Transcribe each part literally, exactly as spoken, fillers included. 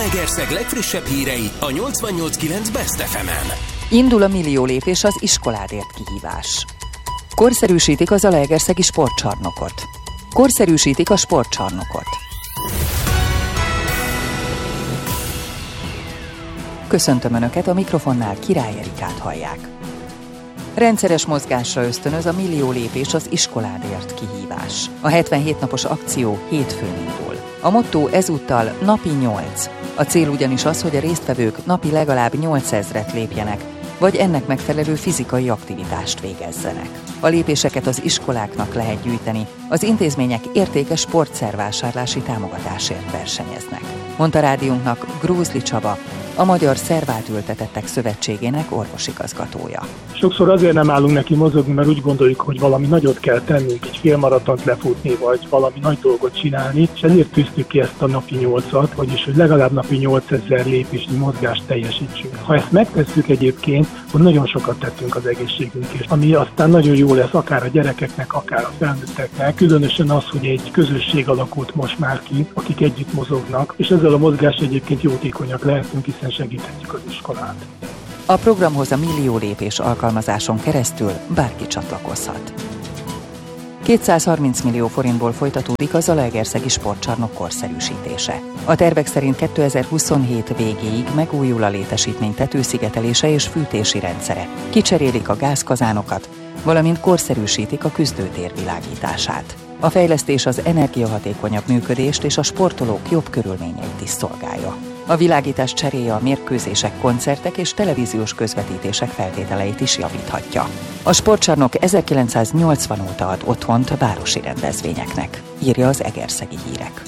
Zalaegerszeg legfrissebb hírei a nyolcvannyolc kilenc Best ef emen. Indul a millió lépés az iskoládért kihívás. Korszerűsítik a zalaegerszegi sportcsarnokot. Korszerűsítik a sportcsarnokot. Köszöntöm Önöket, a mikrofonnál Király Erikát hallják. Rendszeres mozgásra ösztönöz a millió lépés az iskoládért kihívás. A hetvenhét napos akció hétfőn indul. A motto ezúttal napi nyolc. A cél ugyanis az, hogy a résztvevők napi legalább nyolcezret lépjenek, vagy ennek megfelelő fizikai aktivitást végezzenek. A lépéseket az iskoláknak lehet gyűjteni, az intézmények értékes sportszervásárlási támogatásért versenyeznek, mondta rádiónknak Grózli Csaba, a Magyar Szervátültetettek Szövetségének orvosigazgatója. Sokszor azért nem állunk neki mozogni, mert úgy gondoljuk, hogy valami nagyot kell tennünk, egy félmaratont lefutni, vagy valami nagy dolgot csinálni, és ezért tűztük ki ezt a napi nyolcat, vagyis hogy legalább napi nyolcezer lépésnyi mozgást teljesítsünk. Ha ezt megtesszük egyébként, akkor nagyon sokat tettünk az egészségünkért, ami aztán nagyon jó lesz akár a gyerekeknek, akár a felnőtteknek. Különösen az, hogy egy közösség alakult most már ki, akik együtt mozognak, és ezzel a mozgás egyébként jótékonyak lehetünk, hiszen segíthetjük az iskolát. A programhoz a millió lépés alkalmazáson keresztül bárki csatlakozhat. kétszázharminc millió forintból folytatódik a zalaegerszegi sportcsarnok korszerűsítése. A tervek szerint kétezer-huszonhét végéig megújul a létesítmény tetőszigetelése és fűtési rendszere. Kicserélik a gázkazánokat, valamint korszerűsítik a küzdőtér világítását. A fejlesztés az energiahatékonyabb működést és a sportolók jobb körülményeit is szolgálja. A világítás cseréje a mérkőzések, koncertek és televíziós közvetítések feltételeit is javíthatja. A sportcsarnok ezerkilencszáznyolcvan óta ad otthont városi rendezvényeknek, írja az Egerszegi Hírek.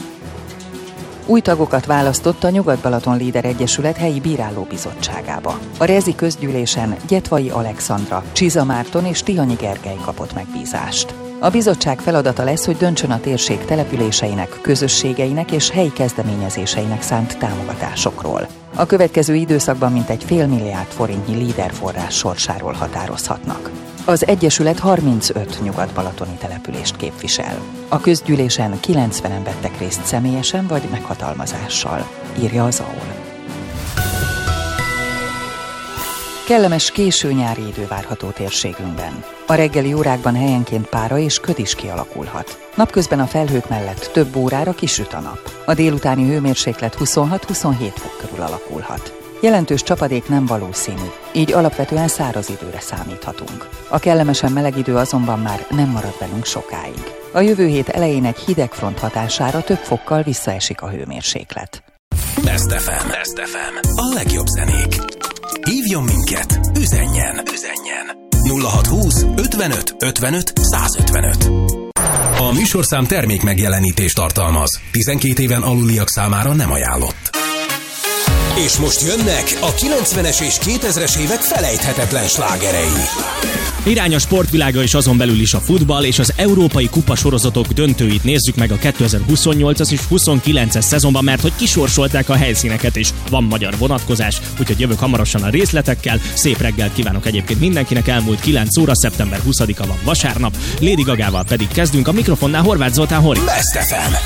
Új tagokat választott a Nyugat-Balaton Líder Egyesület helyi bírálóbizottságába. A rezi közgyűlésen Gyetvai Alexandra, Csiza Márton és Tihanyi Gergely kapott megbízást. A bizottság feladata lesz, hogy döntsön a térség településeinek, közösségeinek és helyi kezdeményezéseinek szánt támogatásokról. A következő időszakban mintegy fél milliárd forintnyi líderforrás sorsáról határozhatnak. Az Egyesület harmincöt nyugat-balatoni települést képvisel. A közgyűlésen kilencvenen vettek részt személyesen vagy meghatalmazással, írja az á o el. Kellemes késő nyári idő várható térségünkben. A reggeli órákban helyenként pára és köd is kialakulhat. Napközben a felhők mellett több órára kisüt a nap. A délutáni hőmérséklet huszonhat-huszonhét fok körül alakulhat. Jelentős csapadék nem valószínű, így alapvetően száraz időre számíthatunk. A kellemesen meleg idő azonban már nem marad velünk sokáig. A jövő hét elején egy hideg front hatására több fokkal visszaesik a hőmérséklet. Best ef em. Best ef em. A legjobb zenék. Hívjon minket, üzenjen, üzenjen. nulla hatszázhúsz ötvenöt ötvenöt százötvenöt. A műsorszám termék megjelenítést tartalmaz. tizenkét éven aluliak számára nem ajánlott. És most jönnek a kilencvenes és kétezres évek felejthetetlen slágerei. Irány a sportvilága és azon belül is a futball és az európai kupa sorozatok döntőit nézzük meg a kétezer-huszonnyolcas és huszonkilences szezonban, mert hogy kisorsolták a helyszíneket és van magyar vonatkozás, úgyhogy jövök hamarosan a részletekkel. Szép reggelt kívánok egyébként mindenkinek, elmúlt kilenc óra, szeptember huszadika van vasárnap, Lady Gagával pedig kezdünk, a mikrofonnál Horváth Zoltán Hori. Best ef em.